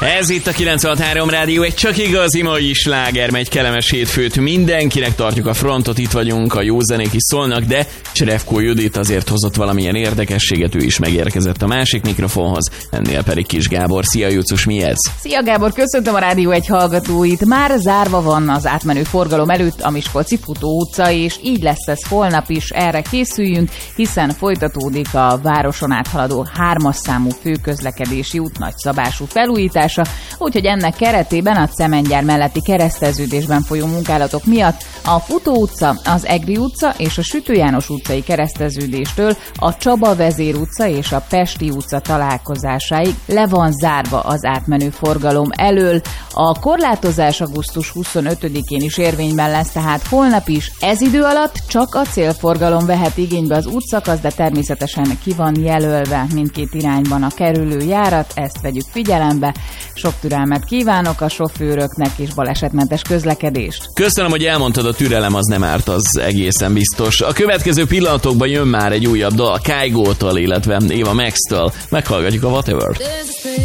Ez itt a 96.3 Rádió, egy csak igazi mai sláger, megy kellemes hétfőt mindenkinek, tartjuk a frontot, itt vagyunk, a jó zenék is szólnak, de Cserevkó Judit azért hozott valamilyen érdekességet, ő is megérkezett a másik mikrofonhoz, ennél pedig Kis Gábor. Szia Jucus, mi ez? Szia Gábor, köszöntöm a Rádió egy hallgatóit. Már zárva van az átmenő forgalom előtt a Miskolci Futó utca, és így lesz ez holnap is, erre készüljünk, hiszen folytatódik a városon áthaladó 3-as számú főközlekedési út nagyszabású felújítása, úgyhogy ennek keretében a cementgyár melletti kereszteződésben folyó munkálatok miatt a Futó utca, az Egri utca és a Sütő János utcai kereszteződéstől a Csaba Vezér utca és a Pesti utca találkozásáig le van zárva az átmenő forgalom elől. A korlátozás augusztus 25-én is érvényben lesz, tehát holnap is. Ez idő alatt csak a célforgalom vehet igénybe az útszakasz, de természetesen ki van jelölve mindkét irányban a kerülő járat, ezt vegyük figyelembe. Sok türelmet kívánok a sofőröknek és balesetmentes közlekedést. Köszönöm, hogy elmondtad, a türelem az nem árt, az egészen biztos. A következő pillanatokban jön már egy újabb dal a Kygo-tól, illetve Eva Max-től. Meghallgatjuk a Whatever-t.